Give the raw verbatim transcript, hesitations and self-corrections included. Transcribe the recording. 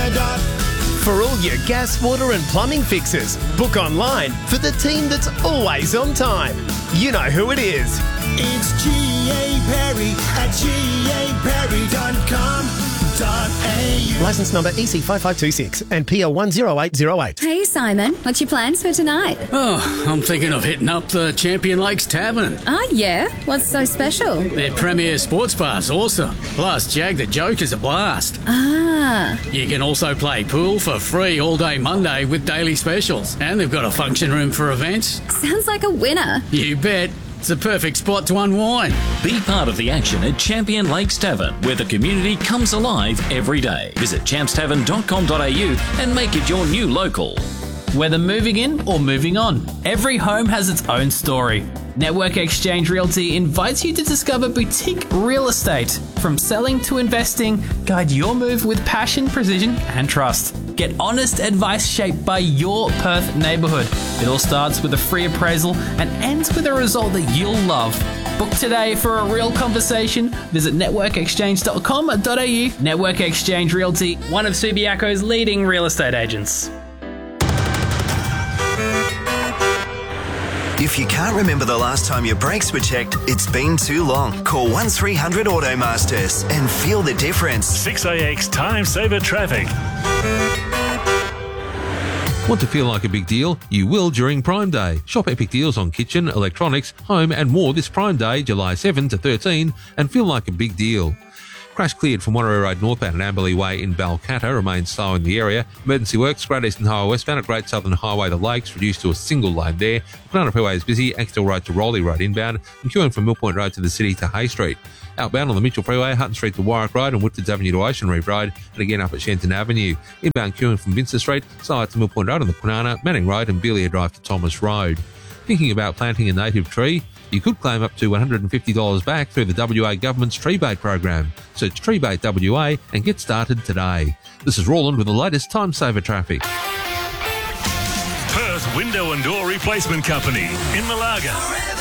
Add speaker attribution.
Speaker 1: dot.
Speaker 2: For all your gas, water and plumbing fixes, book online for the team that's always on time. You know who it is.
Speaker 1: It's G A Perry at G A Perry dot com dot A U.
Speaker 2: Licence number E C five five two six and P L one zero eight zero eight.
Speaker 3: Hey Simon, what's your plans for tonight?
Speaker 4: Oh, I'm thinking of hitting up the Champion Lakes Tavern.
Speaker 3: Oh yeah? What's so special?
Speaker 4: Their premier sports bar's awesome. Plus, Jag the Joker's a blast.
Speaker 3: Ah.
Speaker 4: You can also play pool for free all day Monday with daily specials. And they've got a function room for events.
Speaker 3: Sounds like a winner.
Speaker 4: You bet. It's the perfect spot to unwind.
Speaker 5: Be part of the action at Champion Lakes Tavern, where the community comes alive every day. Visit champs tavern dot com dot a u and make it your new local.
Speaker 6: Whether moving in or moving on, every home has its own story. Network Exchange Realty invites you to discover boutique real estate. From selling to investing, guide your move with passion, precision and trust. Get honest advice shaped by your Perth neighbourhood. It all starts with a free appraisal and ends with a result that you'll love. Book today for a real conversation. Visit network exchange dot com dot a u. Network Exchange Realty, one of Subiaco's leading real estate agents.
Speaker 7: If you can't remember the last time your brakes were checked, it's been too long. Call one three hundred Automasters and feel the difference.
Speaker 8: six A X Time Saver Traffic.
Speaker 9: Want to feel like a big deal? You will during Prime Day. Shop epic deals on kitchen, electronics, home and more this Prime Day, July seventh to thirteenth, and feel like a big deal. Crash cleared from Wanneroo Road northbound and Amberley Way in Balcatta remains slow in the area. Emergency works, Great Eastern Highway westbound at Great Southern Highway to Lakes, reduced to a single lane there. Banana Freeway is busy, Axtell Road to Rowley Road inbound, and queuing from Mill Point Road to the city to Hay Street. Outbound on the Mitchell Freeway, Hutton Street to Warwick Road and Woodfords Avenue to Ocean Reef Road, and again up at Shenton Avenue. Inbound queuing from Vincent Street, side to Mill Point Road on the Kwinana, Manning Road and Belia Drive to Thomas Road. Thinking about planting a native tree? You could claim up to one hundred fifty dollars back through the W A Government's Tree Bait program. Search Tree Bait W A and get started today. This is Roland with the latest Time Saver traffic.
Speaker 8: Perth Window and Door Replacement Company in Malaga.